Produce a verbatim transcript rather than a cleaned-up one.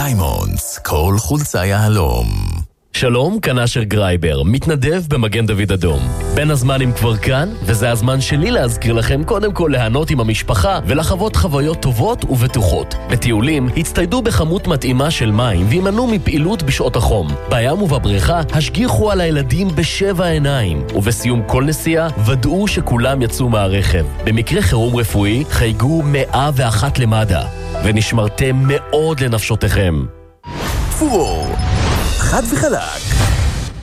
דיימונדס, כל חולצה יהלום. שלום, כאן אשר גרייבר, מתנדב במגן דוד אדום. בין הזמנים כבר כאן, וזה הזמן שלי להזכיר לכם קודם כל להנות עם המשפחה ולחוות חוויות טובות ובטוחות. בטיולים, הצטיידו בכמות מתאימה של מים וימנעו מפעילות בשעות החום. בים ובבריכה, השגיחו על הילדים בשבע עיניים, ובסיום כל נסיעה, ודאו שכולם יצאו מהרכב. במקרה חירום רפואי, חייגו מאה ואחת למד"א, ונשמרתם מאוד לנפשותיכם. פור, חד וחלק.